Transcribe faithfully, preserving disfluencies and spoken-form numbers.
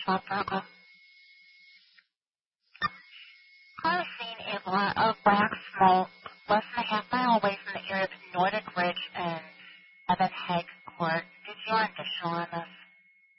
South Africa. I've seen a lot of black smoke less than a half mile away from the area of Nordic Ridge and Evan Hague Court. Did you want to show on this?